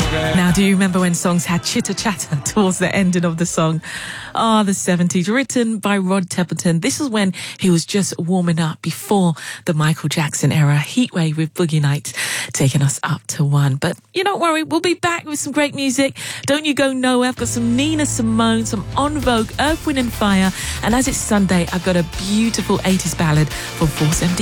Now, do you remember when songs had chitter-chatter towards the ending of the song? The 70s, written by Rod Templeton. This is when he was just warming up before the Michael Jackson era. Heatwave with Boogie Nights taking us up to 1. But you don't worry, we'll be back with some great music. Don't you go nowhere. I've got some Nina Simone, some En Vogue, Earth, Wind and Fire. And as it's Sunday, I've got a beautiful 80s ballad from Force MD.